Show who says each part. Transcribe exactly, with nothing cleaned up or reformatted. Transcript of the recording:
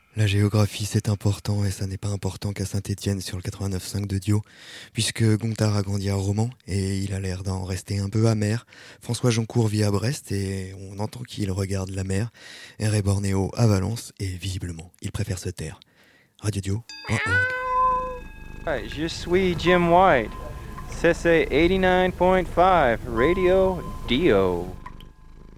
Speaker 1: La géographie, c'est important et ça n'est pas important qu'à Saint-Étienne sur le quatre-vingt-neuf virgule cinq de Dio, puisque Gontard a grandi à Romans et il a l'air d'en rester un peu amer. François Joncourt vit à Brest et on entend qu'il regarde la mer. R. Bornéo à Valence et visiblement, il préfère se taire. radio dio point org.
Speaker 2: Hi, je suis Jim White. C C eighty-nine point five Radio Dio.